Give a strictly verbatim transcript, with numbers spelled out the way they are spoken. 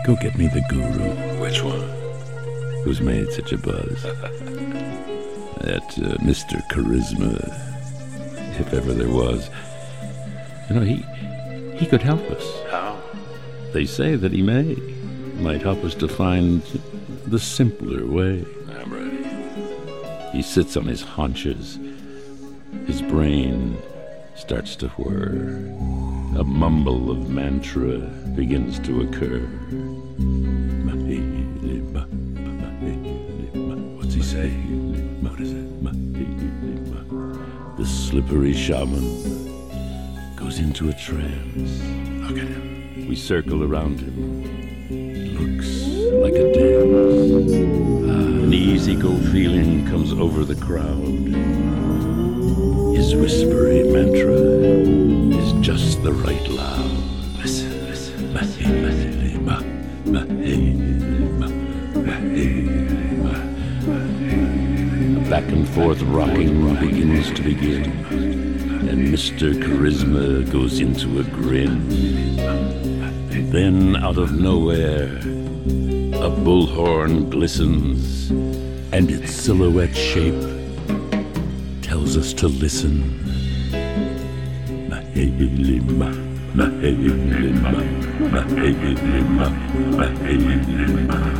Go get me the guru. Which one? Who's made such a buzz? That uh, Mister Charisma, if ever there was. You know, he he could help us. How? They say that he may. Might help us to find the simpler way. I'm ready. He sits on his haunches. His brain starts to whir. A mumble of mantra begins to occur. What's he say? What is it? The slippery shaman goes into a trance. Look at him. We circle around him. It looks like a dance. An easy-go feeling comes over the crowd. His whispery mantra is just the right loud. Listen, listen. A back and forth rocking begins to begin, and Mister Charisma goes into a grin. Then, out of nowhere, a bullhorn glistens, and its silhouette shape tells us to listen. Mahilima, Mahilima, Mahilima, Mahilima.